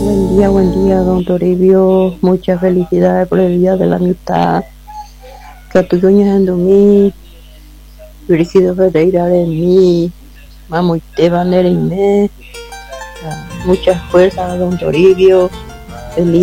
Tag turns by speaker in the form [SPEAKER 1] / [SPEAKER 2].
[SPEAKER 1] Buen día, don Toribio. Muchas felicidades por el día de la amistad. Que tu dueña en mí, Virgido Ferreira de mí, Mamo Esteban de mí. Muchas fuerzas, don Toribio. Feliz